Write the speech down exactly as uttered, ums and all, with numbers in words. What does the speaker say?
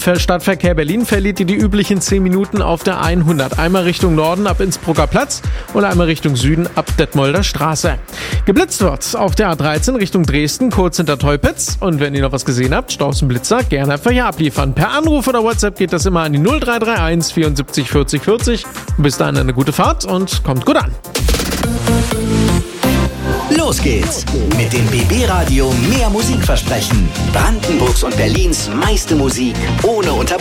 Stadtverkehr Berlin verliert ihr die üblichen zehn Minuten auf der hundert. Einmal Richtung Norden ab Innsbrucker Platz und einmal Richtung Süden ab Detmolder Straße. Geblitzt wird auf der A dreizehn Richtung Dresden, kurz hinter Teupitz. Und wenn ihr noch was gesehen habt, Staus und Blitzer, gerne einfach hier abliefern. Per Anruf oder WhatsApp geht das immer an die null drei drei eins vierundsiebzig vierzig vierzig. Bis dahin eine gute Fahrt und kommt gut an. Los geht's mit dem B B Radio Mehr Musikversprechen. Brandenburgs und Berlins meiste Musik ohne Unterbrechung.